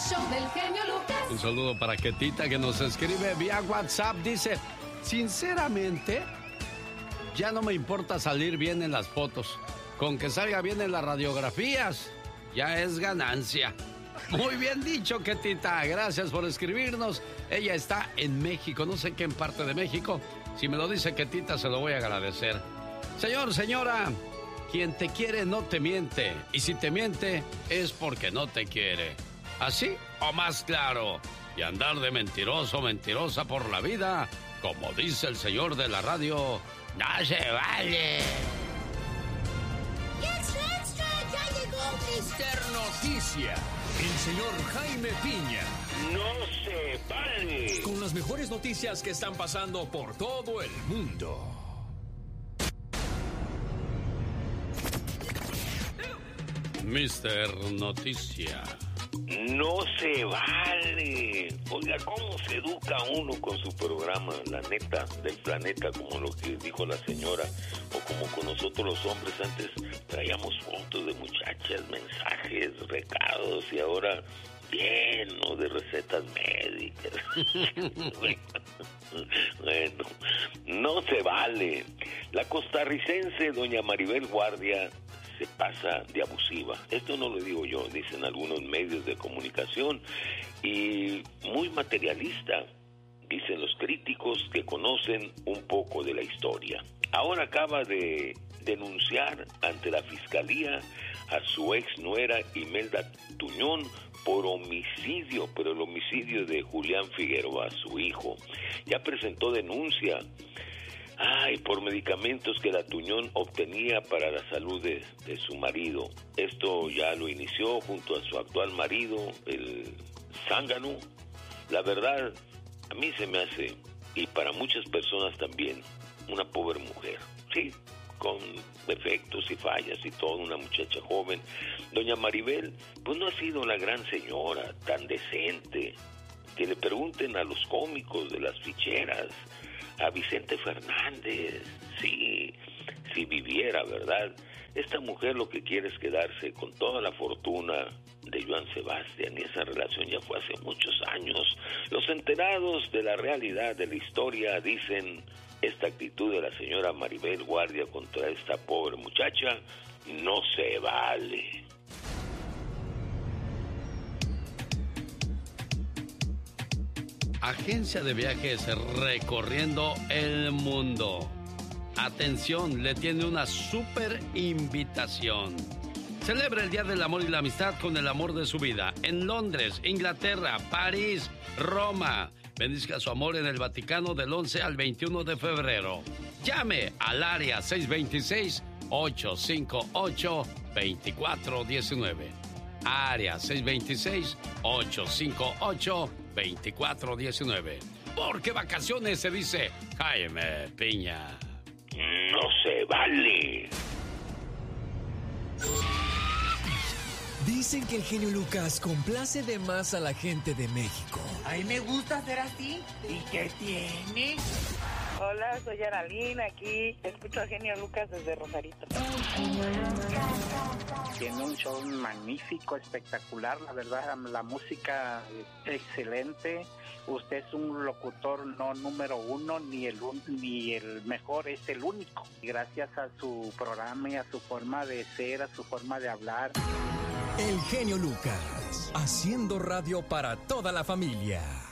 show del genio Lucas. Un saludo para Ketita, que nos escribe vía WhatsApp. Dice, sinceramente, ya no me importa salir bien en las fotos. Con que salga bien en las radiografías, ya es ganancia. Muy bien dicho, Ketita. Gracias por escribirnos. Ella está en México, no sé qué en parte de México. Si me lo dice Ketita, se lo voy a agradecer. Señor, señora, quien te quiere no te miente. Y si te miente, es porque no te quiere. ¿Así o más claro? Y andar de mentiroso, mentirosa por la vida, como dice el señor de la radio, no se vale. ¡Extra, extra! ¡Ya llegó Mr. Noticia! El señor Jaime Piña. ¡No se vale! Con las mejores noticias que están pasando por todo el mundo. Mr. Noticia. No se vale. Oiga, ¿cómo se educa uno con su programa? La neta del planeta, como lo que dijo la señora, o como con nosotros los hombres antes traíamos fotos de muchachas, mensajes, recados, y ahora lleno de recetas médicas. Bueno, no se vale. La costarricense doña Maribel Guardia se pasa de abusiva. Esto no lo digo yo, dicen algunos medios de comunicación, y muy materialista, dicen los críticos que conocen un poco de la historia. Ahora acaba de denunciar ante la fiscalía a su ex nuera Imelda Tuñón por homicidio, pero el homicidio de Julián Figueroa, su hijo. Ya presentó denuncia por medicamentos que la Tuñón obtenía para la salud de su marido. Esto ya lo inició junto a su actual marido, el zángano. La verdad, a mí se me hace, y para muchas personas también, una pobre mujer. Sí, con defectos y fallas y todo, una muchacha joven. Doña Maribel, pues no ha sido la gran señora, tan decente. Que le pregunten a los cómicos de las ficheras, a Vicente Fernández, sí, si viviera, ¿verdad? Esta mujer lo que quiere es quedarse con toda la fortuna de Joan Sebastián, y esa relación ya fue hace muchos años. Los enterados de la realidad de la historia dicen, esta actitud de la señora Maribel Guardia contra esta pobre muchacha no se vale. Agencia de viajes recorriendo el mundo. Atención, le tiene una súper invitación. Celebra el Día del Amor y la Amistad con el amor de su vida en Londres, Inglaterra, París, Roma. Bendizca su amor en el Vaticano del 11 al 21 de febrero. Llame al área 626-858-2419. Área 626-858-2419. Porque vacaciones se dice Jaime Piña. No se vale. Dicen que el genio Lucas complace de más a la gente de México. A mí me gusta ser así. ¿Y qué tiene? Hola, soy Aralín, aquí escucho a Genio Lucas desde Rosarito. Tiene un show magnífico, espectacular, la verdad, la música excelente. Usted es un locutor no número uno, ni el mejor, es el único. Gracias a su programa y a su forma de ser, a su forma de hablar. El genio Lucas, haciendo radio para toda la familia.